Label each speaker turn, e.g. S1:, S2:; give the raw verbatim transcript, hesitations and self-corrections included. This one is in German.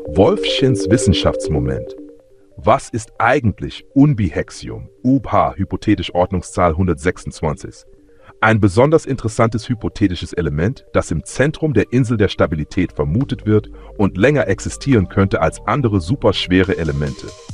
S1: Wolfschins Wissenschaftsmoment. Was ist eigentlich Unbihexium, U B H, hypothetisch Ordnungszahl hundertsechsundzwanzig? Ein besonders interessantes hypothetisches Element, das im Zentrum der Insel der Stabilität vermutet wird und länger existieren könnte als andere superschwere Elemente.